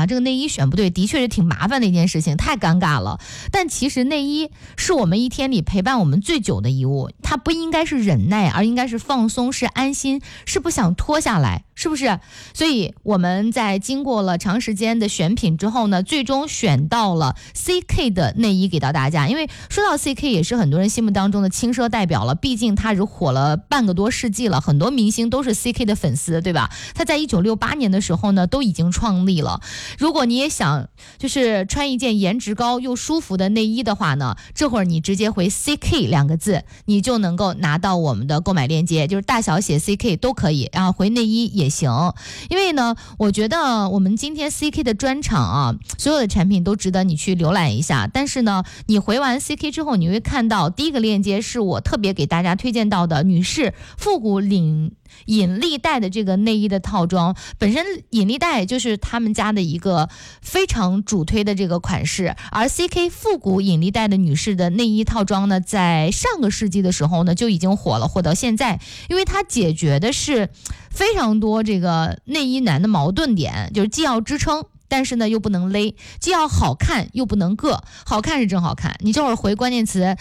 呀，这个内衣选不对，的确是挺麻烦的一件事情，太尴尬了。但其实内衣是我们一天里陪伴我们最久的衣物，它不应该是忍耐，而应该是放松，是安心，是不想脱下来，是不是？所以我们在经过了长时间的选品之后呢，最终选到了 CK 的内衣给到大家。因为说到 CK 也是很多人心目当中的轻奢代表了，毕竟它是火了半个多世纪了，很多明星都是 CK 的粉丝，对吧？它在1968年的时候呢都已经创立了。如果你也想就是穿一件颜值高又舒服的内衣的话呢，这会儿你直接回 CK 2个字，你就能够拿到我们的购买链接，就是大小写 CK 都可以，然后回内衣也行。因为呢我觉得我们今天 CK 的专场啊，所有的产品都值得你去浏览一下。但是呢你回完 CK 之后，你会看到第一个链接是我特别给大家推荐到的女士复古引力带的这个内衣的套装。本身引力带就是他们家的一个非常主推的这个款式，而 CK 复古引力带的女士的内衣套装呢，在上个世纪的时候呢就已经火了，火到现在。因为它解决的是非常多这个内衣男的矛盾点，就是既要支撑，但是呢又不能勒，既要好看又不能硌。好看是真好看，你这会儿回关键词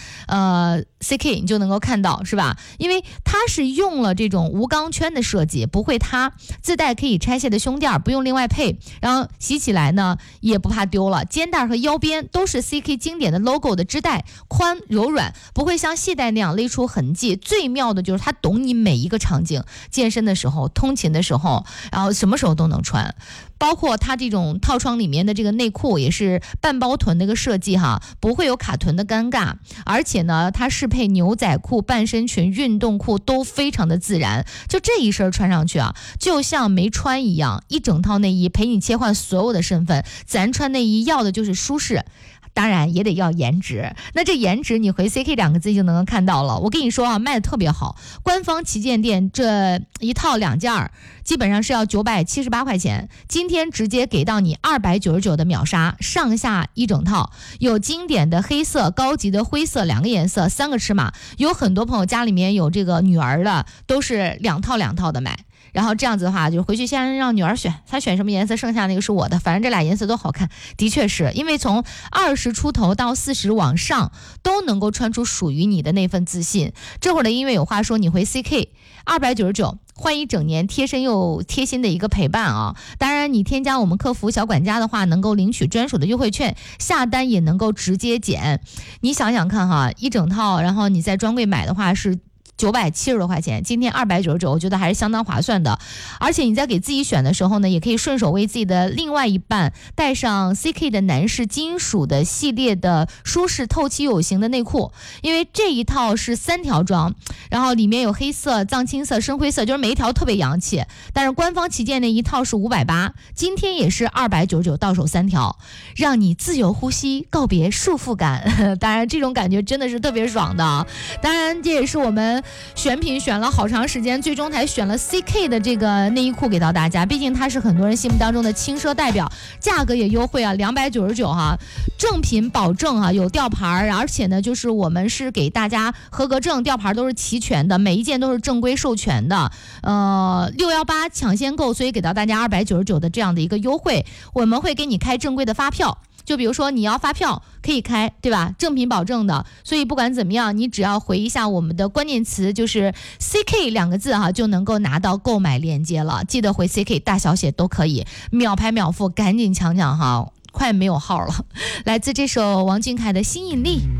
CK 你就能够看到，是吧？因为它是用了这种无钢圈的设计，不会塌，自带可以拆卸的胸垫，不用另外配，然后洗起来呢也不怕丢了。肩带和腰边都是 CK 经典的 logo 的织带，宽柔软，不会像系带那样勒出痕迹。最妙的就是它懂你每一个场景，健身的时候，通勤的时候，然后什么时候都能穿。包括它这种套装里面的这个内裤也是半包臀的一个设计哈，不会有卡臀的尴尬。而且呢它适配牛仔裤、半身裙、运动裤都非常的自然，就这一身穿上去啊，就像没穿一样。一整套内衣陪你切换所有的身份，咱穿内衣要的就是舒适，当然也得要颜值。那这颜值你回 CK 2个字就能够看到了。我跟你说啊，卖的特别好，官方旗舰店这一套2件基本上是要978块钱，今天直接给到你299的秒杀，上下一整套，有经典的黑色、高级的灰色，2个颜色3个尺码。有很多朋友家里面有这个女儿的，都是2套的买。然后这样子的话，就回去先让女儿选，她选什么颜色，剩下那个是我的，反正这俩颜色都好看。的确是因为从20出头到40往上都能够穿出属于你的那份自信。这会儿的音乐有话说，你回 CK 299换一整年贴身又贴心的一个陪伴啊！当然，你添加我们客服小管家的话，能够领取专属的优惠券，下单也能够直接减。你想想看哈，一整套，然后你在专柜买的话是970多块钱，今天299，我觉得还是相当划算的。而且你在给自己选的时候呢，也可以顺手为自己的另外一半带上 CK 的男士金属的系列的舒适透气有型的内裤，因为这一套是3条装，然后里面有黑色、藏青色、深灰色，就是每一条特别洋气。但是官方旗舰那一套是580，今天也是299，到手3条，让你自由呼吸，告别束缚感。当然这种感觉真的是特别爽的。当然这也是我们选品选了好长时间，最终才选了 CK 的这个内衣裤给到大家。毕竟它是很多人心目当中的轻奢代表，价格也优惠啊，299哈，正品保证哈，有吊牌，而且呢就是我们是给大家合格证，吊牌都是齐全的，每一件都是正规授权的。618抢先购，所以给到大家299的这样的一个优惠，我们会给你开正规的发票。就比如说你要发票可以开，对吧？正品保证的，所以不管怎么样，你只要回一下我们的关键词，就是 CK 2个字哈，就能够拿到购买链接了。记得回 CK 大小写都可以，秒拍秒付，赶紧抢抢哈，快没有号了。来自这首王俊凯的《新引力》。